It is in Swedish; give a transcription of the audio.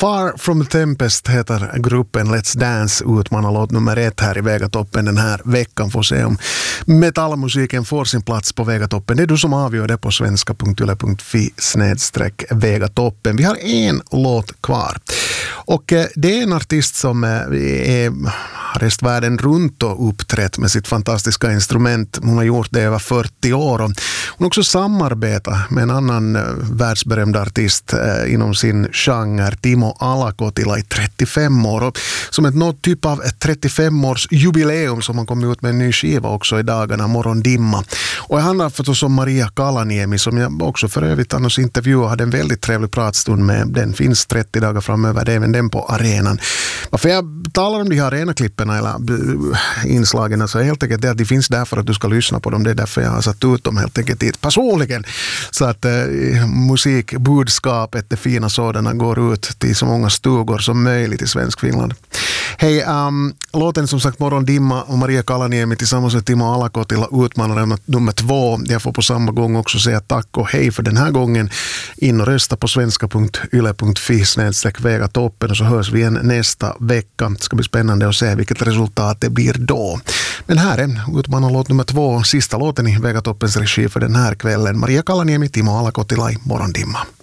Far from Tempest heter gruppen Let's Dance, utmanarlåt nummer 1 här i Vegatoppen den här veckan. Får se om metallmusiken får sin plats på Vegatoppen. Det är du som avgör det på svenska.yle.fi/Vegatoppen. Vi har en låt kvar. Och det är en artist som har rest världen runt och uppträtt med sitt fantastiska instrument. Hon har gjort det över 40 år. Och hon har också samarbetat med en annan världsberömd artist inom sin genre, Timo Alakotila, i 35 år. Och som ett något typ av 35-års jubileum som han kom ut med en ny skiva också i dagarna, Morgondimma. Och jag handlar förstås om Maria Kalaniemi, som jag också för övrigt annars intervjuade, hade en väldigt trevlig pratstund med. Den finns 30 dagar framöver, det är även den på arenan. Varför jag talar om de här arenaklipperna eller inslagen, så är helt enkelt det att de finns där för att du ska lyssna på dem. Det är därför jag har satt ut dem helt enkelt dit personligen. Så att musikbudskapet, det fina sådana, går ut till så många stugor som möjligt i svensk Finland. Hej, låten som sagt Morgondimma och Maria Kalaniemi tillsammans med Timo Alakotila, utmanare nummer 2. Jag får på samma gång också säga tack och hej för den här gången. In och rösta på svenska.yle.fi/Vegatoppen och så hörs vi igen nästa vecka. Det ska bli spännande att se vilket resultat det blir då. Men här är utmanarlåt nummer 2, sista låten i Vegatoppens regi för den här kvällen. Maria Kalaniemi, Timo Alakotila, Morgondimma.